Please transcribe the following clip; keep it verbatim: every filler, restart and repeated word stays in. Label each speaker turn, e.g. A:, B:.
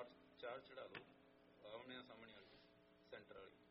A: ਚਾਰ ਚਾਰ ਚੜਾ ਲਓ, ਆਮਣੇ ਸਾਹਮਣੇ ਵਾਲੀ ਸੈਂਟਰ ਵਾਲੀ।